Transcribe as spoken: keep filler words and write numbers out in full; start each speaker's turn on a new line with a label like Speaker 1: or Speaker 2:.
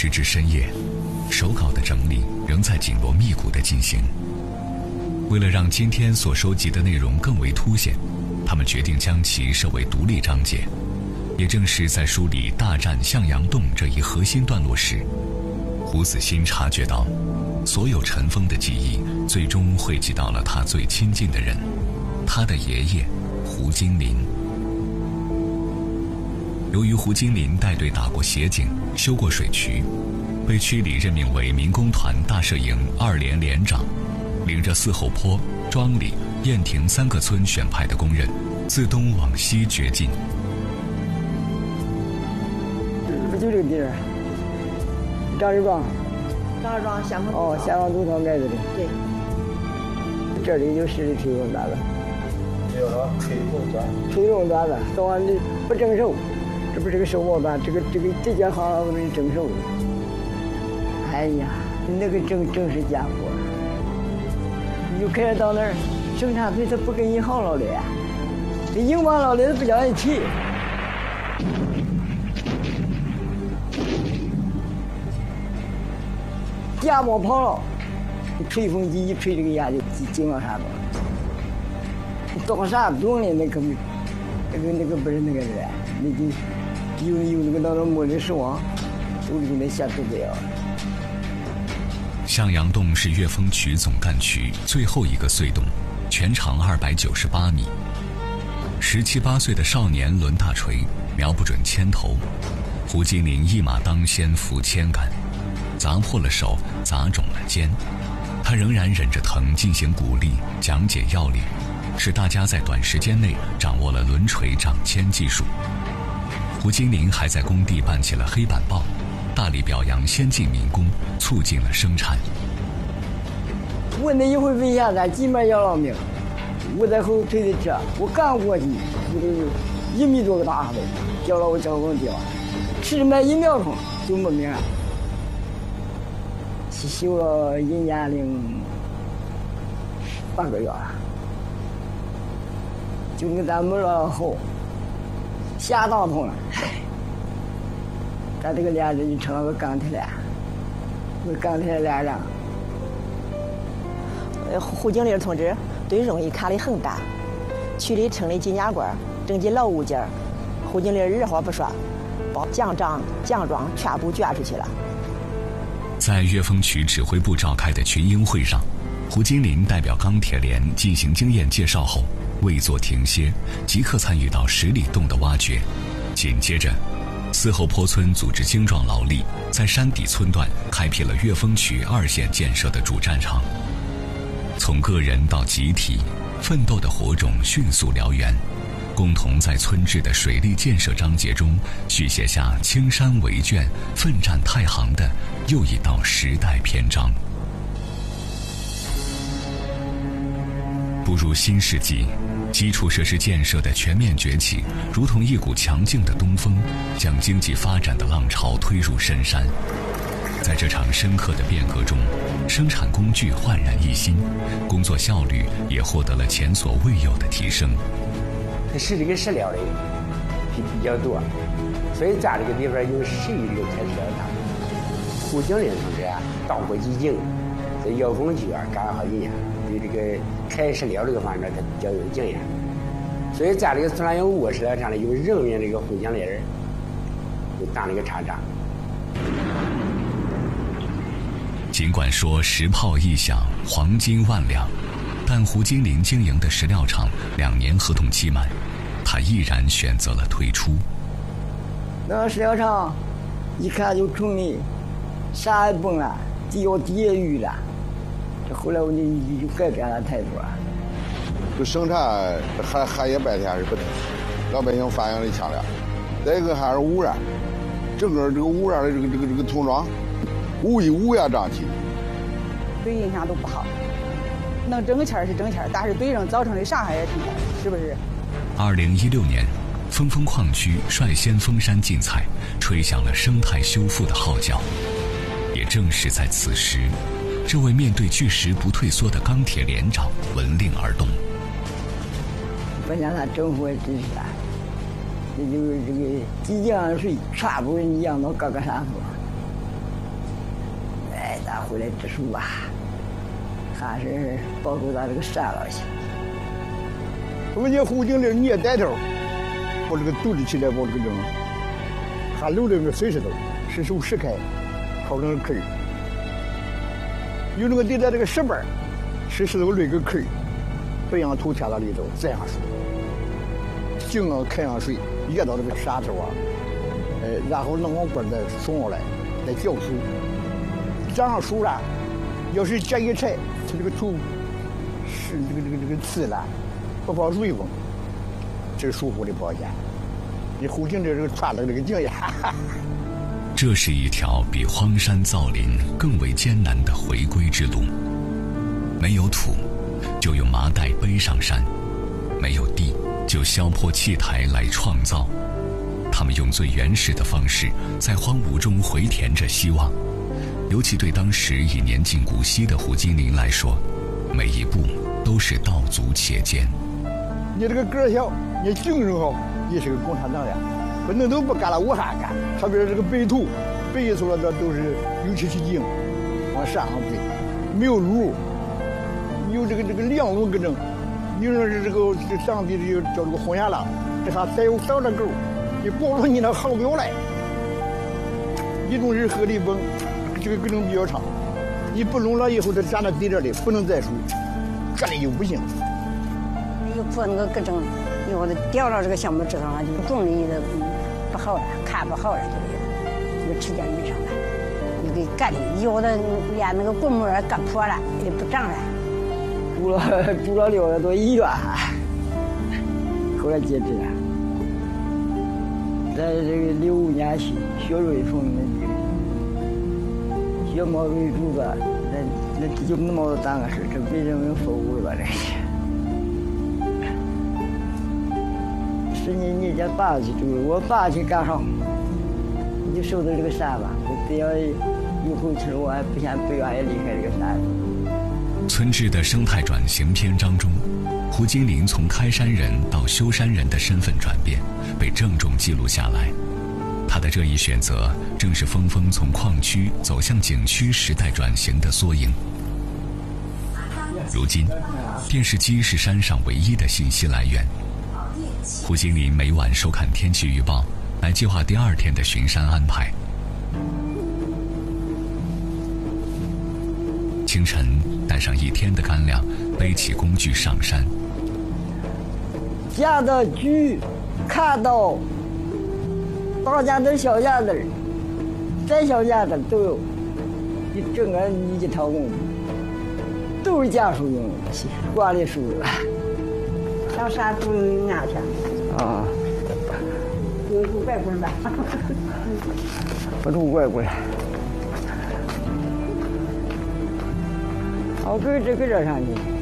Speaker 1: 时至深夜，手稿的整理仍在紧锣密鼓地进行。为了让今天所收集的内容更为凸显，他们决定将其设为独立章节。也正是在梳理大战向阳洞这一核心段落时，胡子欣察觉到，所有尘封的记忆最终汇集到了他最亲近的人，他的爷爷胡金林。由于胡金林带队打过协警，修过水渠，被区里任命为民工团大摄营二连连长，领着四后坡、庄里、燕亭三个村选派的工人，自东往西掘进。
Speaker 2: 不就这个地儿？张志庄。
Speaker 3: 张志庄香港
Speaker 2: 哦，香港赌场盖子的。
Speaker 3: 对。
Speaker 2: 这里就是的吹风段子。
Speaker 4: 有了吹风段。
Speaker 2: 吹风段子，早晚的不征收，这不是个收毛段，这个这个这家行不能征收的。哎呀，那个正正是家伙，你就开始到那儿，生产队他不跟银行老的，这银行老的他不叫人去。鸭毛跑了，吹风机一吹，这个鸭就进往山了。到山洞里那可没，那个那个不是那个人，那就有有那个当中没人死亡，都是那下土表。
Speaker 1: 向阳洞是岳峰渠总干渠最后一个隧洞，全长二百九十八米。十七八岁的少年抡大锤，瞄不准铅头，胡金林一马当先扶铅杆。砸破了手，砸肿了肩，他仍然忍着疼进行鼓励讲解要领，使大家在短时间内掌握了抡锤掌铅技术。胡金林还在工地办起了黑板报，大力表扬先进民工，促进了生产。
Speaker 2: 我那一回飞下山，基本要了命。我在后推的车，我刚过去，有一米多个大黑子，掉了我脚往掉，迟慢一秒钟就没命了。休了一年零八个月了，就跟咱们了后，下当痛了。咱这个连着就成了个钢铁连，个钢铁连上。
Speaker 3: 呃，胡经理同志对荣誉看得很淡，区里成立纪念馆，征集老物件，胡经理二话不说，把奖章、奖状全部捐出去了。
Speaker 1: 在岳峰渠指挥部召开的群英会上，胡金林代表钢铁连进行经验介绍后，未作停歇，即刻参与到十里洞的挖掘。紧接着，四后坡村组织精壮劳力，在山底村段开辟了岳峰渠二线建设的主战场。从个人到集体，奋斗的火种迅速燎原，共同在村治的水利建设章节中续写下青山为卷、奋战太行的又一道时代篇章。步入新世纪，基础设施建设的全面崛起，如同一股强劲的东风，将经济发展的浪潮推入深山。在这场深刻的变革中，生产工具焕然一新，工作效率也获得了前所未有的提升。
Speaker 4: 是这个石料的比比较多，所以咱这个地方有十余这个开石料厂。胡经理同志啊，到过几经，在岳峰区啊干了好几年，对这个开石料这个方面他比较有经验。所以咱这个虽然有五石料厂的，有任命这个胡经理人，就当这个厂长。
Speaker 1: 尽管说石炮一响，黄金万两，但胡金林经营的石料厂两年合同期满，他毅然选择了退出。
Speaker 2: 那石料厂一看就冲你山也崩了，地要地狱了，这后来我就就改变了态度了。
Speaker 5: 这生产还还也白天是不得，老百姓反映的强烈。再一个还是污染，整个这个污染的这个这个这个村庄，乌一乌烟瘴气，
Speaker 6: 对影响都不好。能挣钱是挣钱，但是对人造成的伤害也挺大，是不是？
Speaker 1: 二零一六年，峰峰矿区率先封山禁采，吹响了生态修复的号角。也正是在此时，这位面对巨石不退缩的钢铁连长闻令而动。
Speaker 2: 不像他政府也支持他，这就是这个基建税全部养到各个山头， 哎，咱回来植树吧，还是保住咱这个山了去。
Speaker 7: 我这胡经理你也带头，把这个独立起来，把这个扔，还留了个碎石头，石手石开，刨成个坑儿。有那个地在这个石板，石石头垒个坑儿，培养土填到里头，栽上树，井啊开上水，掖到这个沙头啊，呃，然后弄往管再送上来，再浇树。长上树了，要是结一柴，它这个土是这个这个这个刺了。不跑水风，这是舒服的保险。你胡经这这个穿的这个经验。
Speaker 1: 这是一条比荒山造林更为艰难的回归之路。没有土，就用麻袋背上山；没有地，就削破砌台来创造。他们用最原始的方式，在荒芜中回填着希望。尤其对当时已年近古稀的胡金林来说，每一步都是道阻且艰。
Speaker 7: 你这个个儿小，你精神好，你是个共产党员，不能都不干了，我还干。特别是这个背土，背出来的都是油漆漆井，往山上背，没有路，有这个这个两路搁正。你说是这个这上地就叫这个红眼狼，这还再有扫着狗，你保住你那好表来。一种是河里崩，这个搁正比较长，你不弄了以后，它站在地这里不能再数，干的又不行。
Speaker 8: 又破那个各种，有的掉到这个橡木枝上了，就种的的不好了，看不好了，这个这个吃点鱼上了，就给干的，有的连那个棍木干破了，也不长了。
Speaker 2: 住了住了六个多医院，后来截肢了。在这个六五年血血瑞丰那地里，血毛瑞柱子，那那就那么大个事，这被人们服务了吧这是。是你你家爸去住，我爸去干啥？你就守着这个山吧。我只要有口气，我还不想不愿意离开这个山。
Speaker 1: 村志的生态转型篇章中，胡金林从开山人到修山人的身份转变被郑重记录下来。他的这一选择，正是峰峰从矿区走向景区时代转型的缩影。如今，电视机是山上唯一的信息来源。胡金林每晚收看天气预报，来计划第二天的巡山安排。清晨，带上一天的干粮，背起工具上山。
Speaker 2: 见到锯，看到大家的小家子，再小家子都有，你整个你一套工具，都是家属用的，管理书的。
Speaker 8: 上山住两天。
Speaker 2: 啊，
Speaker 8: 不住外棍吧？
Speaker 2: 不住外棍。好，搁这搁这上去。